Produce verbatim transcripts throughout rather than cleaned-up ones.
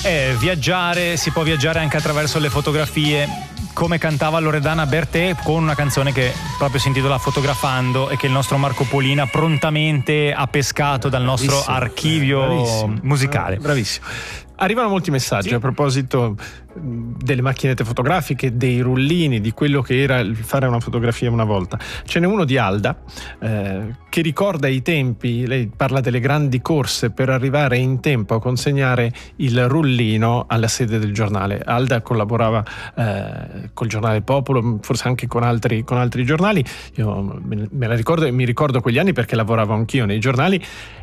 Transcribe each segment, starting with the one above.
Eh, viaggiare, si può viaggiare anche attraverso le fotografie, come cantava Loredana Bertè con una canzone che proprio si intitola Fotografando e che il nostro Marco Polina prontamente ha pescato dal nostro Bravissimo, archivio bravissimo, musicale. Bravissimo. Arrivano molti messaggi, sì, a proposito delle macchinette fotografiche, dei rullini, di quello che era il fare una fotografia una volta. Ce n'è uno di Alda eh, che ricorda i tempi. Lei parla delle grandi corse per arrivare in tempo a consegnare il rullino alla sede del giornale. Alda collaborava eh, col giornale Popolo, forse anche con altri, con altri giornali. Io me la ricordo e mi ricordo quegli anni perché lavoravo anch'io nei giornali.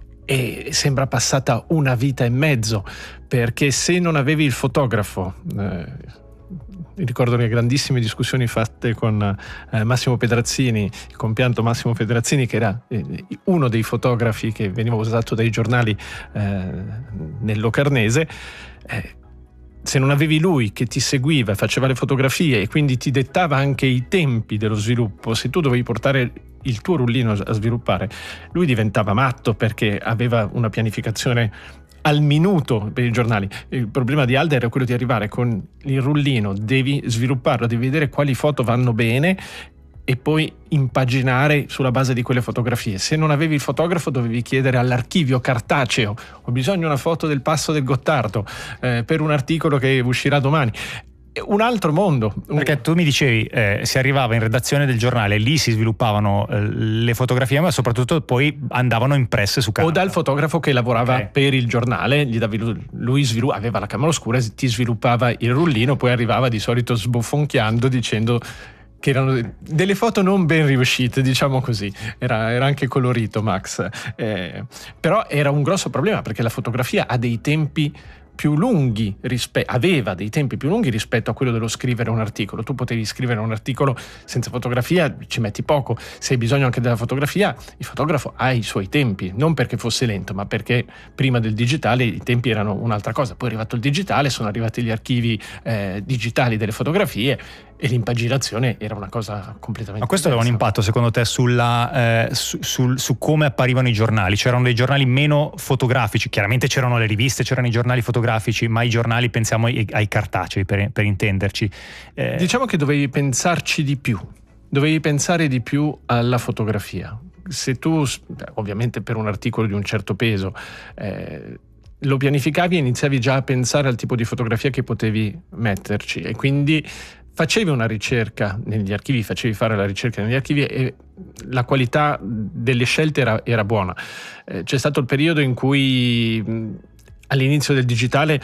E sembra passata una vita e mezzo, perché se non avevi il fotografo, eh, mi ricordo le grandissime discussioni fatte con eh, Massimo Pedrazzini, il compianto Massimo Pedrazzini, che era eh, uno dei fotografi che veniva usato dai giornali eh, nel Locarnese. eh, Se non avevi lui che ti seguiva, faceva le fotografie e quindi ti dettava anche i tempi dello sviluppo, se tu dovevi portare il tuo rullino a sviluppare, lui diventava matto perché aveva una pianificazione al minuto per i giornali. Il problema di Alda era quello di arrivare con il rullino, devi svilupparlo, devi vedere quali foto vanno bene e poi impaginare sulla base di quelle fotografie. Se non avevi il fotografo dovevi chiedere all'archivio cartaceo: ho bisogno di una foto del Passo del Gottardo eh, per un articolo che uscirà domani. Un altro mondo. Perché tu mi dicevi eh, si arrivava in redazione del giornale, lì si sviluppavano eh, le fotografie, ma soprattutto poi andavano impresse su carta. O dal fotografo che lavorava okay. per il giornale, gli davi, lui svilu- aveva la camera oscura, ti sviluppava il rullino, poi arrivava di solito sbuffonchiando dicendo che erano delle foto non ben riuscite, diciamo così. Era, era anche colorito Max, eh, però era un grosso problema perché la fotografia ha dei tempi più lunghi, rispe- aveva dei tempi più lunghi rispetto a quello dello scrivere un articolo. Tu potevi scrivere un articolo senza fotografia, ci metti poco. Se hai bisogno anche della fotografia, il fotografo ha i suoi tempi, non perché fosse lento, ma perché prima del digitale i tempi erano un'altra cosa. Poi è arrivato il digitale, sono arrivati gli archivi eh, digitali delle fotografie e l'impaginazione era una cosa completamente Ma questo diversa. aveva un impatto secondo te sulla, eh, su, sul, su come apparivano i giornali? C'erano dei giornali meno fotografici, chiaramente c'erano le riviste, c'erano i giornali fotografici, ma i giornali, pensiamo ai, ai cartacei per, per intenderci. Eh... Diciamo che dovevi pensarci di più, dovevi pensare di più alla fotografia. Se tu, ovviamente per un articolo di un certo peso, eh, lo pianificavi e iniziavi già a pensare al tipo di fotografia che potevi metterci e quindi facevi una ricerca negli archivi, facevi fare la ricerca negli archivi e la qualità delle scelte era, era buona. Eh, c'è stato il periodo in cui mh, all'inizio del digitale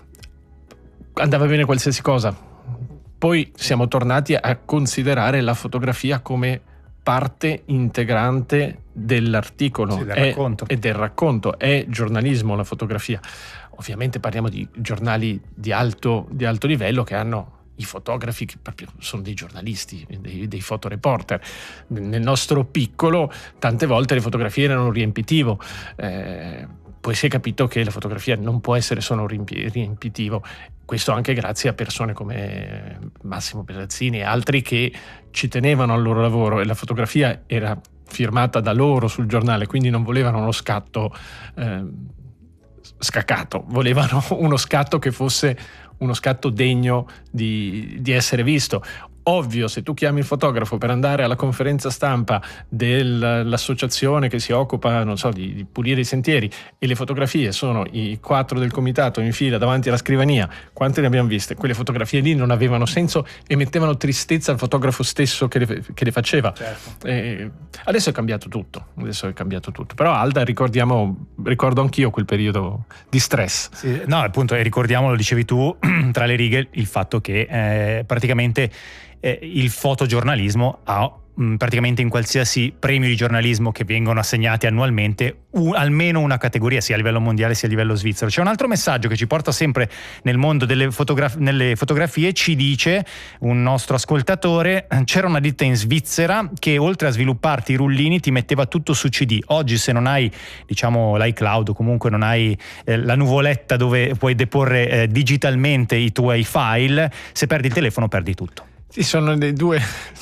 andava bene qualsiasi cosa, poi siamo tornati a considerare la fotografia come parte integrante dell'articolo sì, del è, racconto. e del racconto. È giornalismo la fotografia. Ovviamente parliamo di giornali di alto, di alto livello che hanno i fotografi che proprio sono dei giornalisti, dei, dei fotoreporter. Nel nostro piccolo tante volte le fotografie erano un riempitivo, eh, poi si è capito che la fotografia non può essere solo un riempi- riempitivo, questo anche grazie a persone come Massimo Pedrazzini e altri che ci tenevano al loro lavoro e la fotografia era firmata da loro sul giornale, quindi non volevano uno scatto eh, scaccato, volevano uno scatto che fosse uno scatto degno di, di essere visto. Ovvio, se tu chiami il fotografo per andare alla conferenza stampa dell'associazione che si occupa, non so, di, di pulire i sentieri e le fotografie sono i quattro del comitato in fila davanti alla scrivania, quante ne abbiamo viste? Quelle fotografie lì non avevano senso e mettevano tristezza al fotografo stesso che le, che le faceva. Certo. E adesso è cambiato tutto, adesso è cambiato tutto. Però Alda, ricordiamo, ricordo anch'io quel periodo di stress. Sì, no, appunto, e ricordiamo, lo dicevi tu, tra le righe, il fatto che eh, praticamente eh, il fotogiornalismo ha mh, praticamente in qualsiasi premio di giornalismo che vengono assegnati annualmente un, almeno una categoria, sia a livello mondiale sia a livello svizzero. C'è un altro messaggio che ci porta sempre nel mondo delle fotograf- nelle fotografie, ci dice un nostro ascoltatore: c'era una ditta in Svizzera che oltre a svilupparti i rullini ti metteva tutto su C D. Oggi se non hai, diciamo, l'iCloud o comunque non hai eh, la nuvoletta dove puoi deporre eh, digitalmente i tuoi file, se perdi il telefono perdi tutto. Ci sono dei due.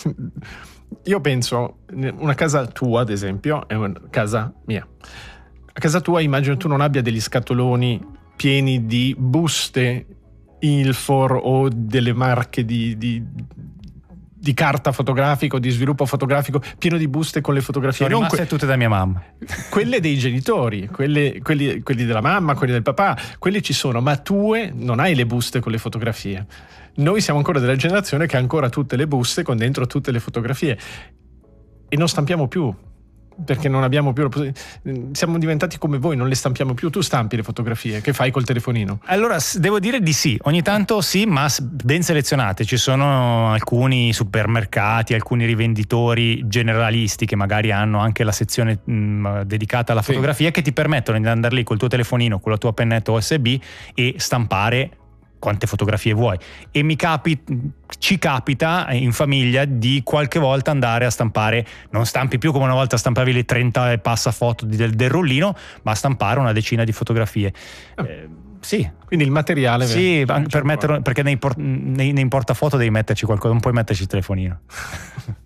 Io penso, una casa tua ad esempio è una casa mia. A casa tua immagino tu non abbia degli scatoloni pieni di buste Ilfor o delle marche di, di, di carta fotografica o di sviluppo fotografico, pieno di buste con le fotografie. Sono rimaste que- tutte da mia mamma. Quelle dei genitori, quelle, quelli, quelli della mamma, quelli del papà, quelle ci sono, ma tue non hai le buste con le fotografie. Noi siamo ancora della generazione che ha ancora tutte le buste con dentro tutte le fotografie e non stampiamo più, perché non abbiamo più, siamo diventati come voi, non le stampiamo più. Tu stampi le fotografie, che fai col telefonino? Allora devo dire di sì, ogni tanto sì, ma ben selezionate. Ci sono alcuni supermercati, alcuni rivenditori generalisti che magari hanno anche la sezione mh, dedicata alla fotografia, sì, che ti permettono di andare lì col tuo telefonino, con la tua pennetta U S B e stampare quante fotografie vuoi. E mi capi, ci capita in famiglia di qualche volta andare a stampare, non stampi più come una volta stampavi le trenta e passa foto del, del rullino, ma stampare una decina di fotografie. Oh. Eh, sì. Quindi il materiale. Sì, per mettere, perché nei, nei, nei portafoto devi metterci qualcosa, non puoi metterci il telefonino.